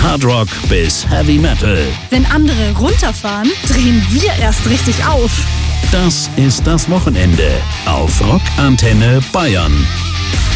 Hardrock bis Heavy Metal. Wenn andere runterfahren, drehen wir erst richtig auf. Das ist das Wochenende auf Rock Antenne Bayern.